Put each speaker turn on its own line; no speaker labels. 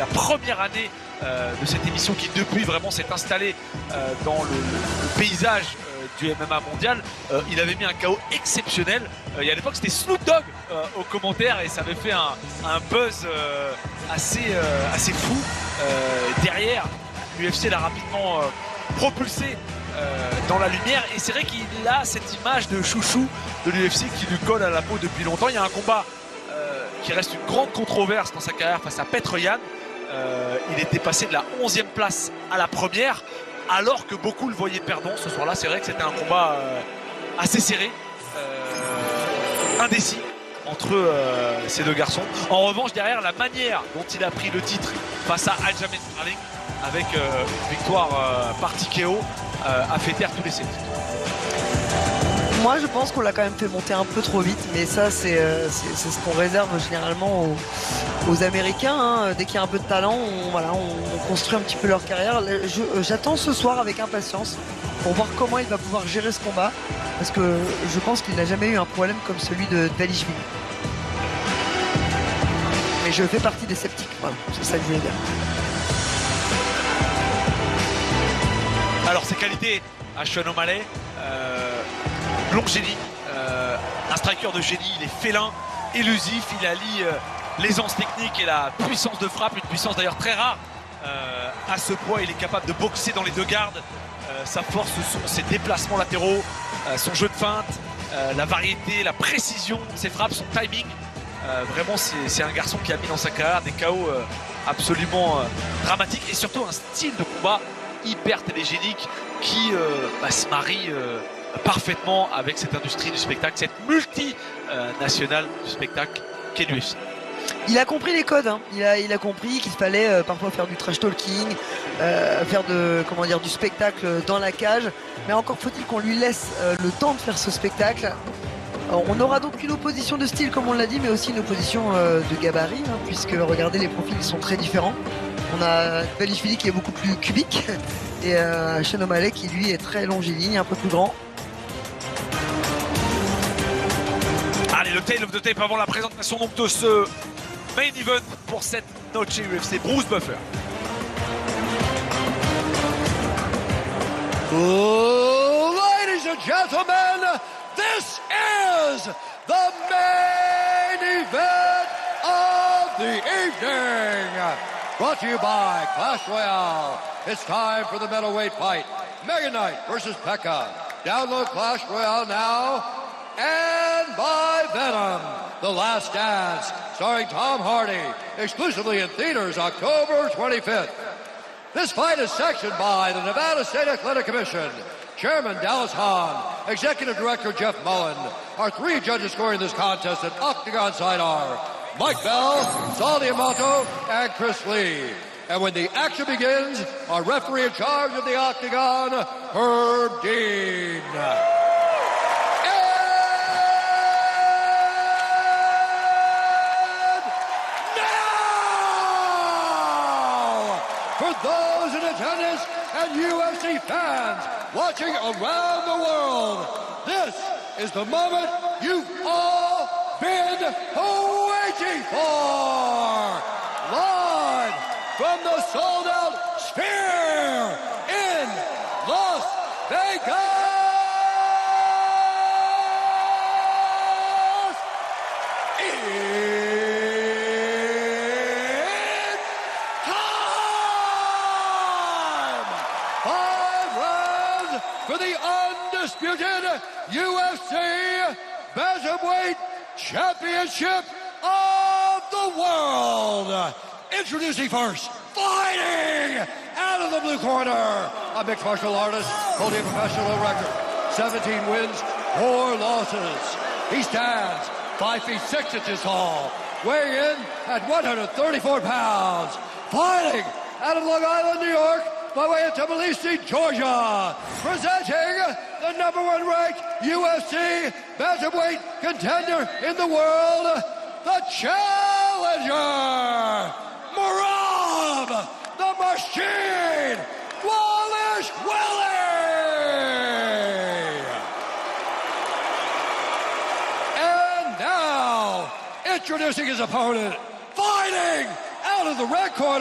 la première année de cette émission qui depuis vraiment s'est installée dans le paysage du MMA mondial. Il avait mis un KO exceptionnel. Et à l'époque c'était Snoop Dogg aux commentaires et ça avait fait un buzz assez fou. Derrière, l'UFC l'a rapidement propulsé dans la lumière et c'est vrai qu'il a cette image de chouchou de l'UFC qui lui colle à la peau depuis longtemps. Il y a un combat qui reste une grande controverse dans sa carrière face à Petr Yan. Il était passé de la 11e place à la première alors que beaucoup le voyaient perdant ce soir-là. C'est vrai que c'était un combat assez serré, indécis entre ces deux garçons. En revanche, derrière, la manière dont il a pris le titre face à Aljamain Sterling avec une victoire par TKO a fait taire tous les sceptiques.
Moi, je pense qu'on l'a quand même fait monter un peu trop vite, mais ça, c'est ce qu'on réserve généralement aux Américains. Hein. Dès qu'il y a un peu de talent, on construit un petit peu leur carrière. J'attends ce soir avec impatience pour voir comment il va pouvoir gérer ce combat, parce que je pense qu'il n'a jamais eu un problème comme celui de Dvalishvili. Mais je fais partie des sceptiques, voilà, c'est ça que je voulais dire.
Alors, ses qualités à Sean O'Malley, long génie, un striker de génie, il est félin, élusif, il allie l'aisance technique et la puissance de frappe, une puissance d'ailleurs très rare. À ce poids, il est capable de boxer dans les deux gardes. Sa force, ses déplacements latéraux, son jeu de feinte, la variété, la précision de ses frappes, son timing. Vraiment, c'est un garçon qui a mis dans sa carrière des KO absolument dramatiques et surtout un style de combat hyper télégénique qui se marie parfaitement avec cette industrie du spectacle, cette multinationale du spectacle qu'est l'UFC.
Il a compris les codes, hein. Il a compris qu'il fallait parfois faire du trash talking, faire du spectacle dans la cage, mais encore faut-il qu'on lui laisse le temps de faire ce spectacle. On aura donc une opposition de style comme on l'a dit, mais aussi une opposition de gabarit, hein, puisque regardez, les profils sont très différents. On a Dvalishvili qui est beaucoup plus cubique et Sean O'Malley qui lui est très longiligne, un peu plus grand.
Allez, le tail of the tape avant la présentation donc de ce main event pour cette noche UFC. Bruce Buffer.
Ladies and gentlemen, this is the main event of the evening. Brought to you by Clash Royale. It's time for the middleweight fight. Mega Knight versus Pekka. Download Clash Royale now. And by Venom, The Last Dance, starring Tom Hardy, exclusively in theaters October 25th. This fight is sanctioned by the Nevada State Athletic Commission, Chairman Dallas Hahn, Executive Director Jeff Mullen. Our three judges scoring this contest at Octagon side are Mike Bell, Saul Diamato, and Chris Lee. And when the action begins, our referee in charge of the Octagon, Herb Dean. For those in attendance and UFC fans watching around the world, this is the moment you've all been waiting for. Live from the sold-out Sphere in Las Vegas. For the undisputed UFC Bantamweight Championship of the world. Introducing first, fighting out of the blue corner, a mixed martial artist holding a professional record, 17 wins, 4 losses. He stands 5 feet 6 inches tall, weighing in at 134 pounds, fighting out of Long Island, New York, by way of Tbilisi, Georgia, presenting the #1 ranked UFC bantamweight contender in the world, the challenger, Merab the Machine Wallace Willie. And now, introducing his opponent, fighting out of the red corner.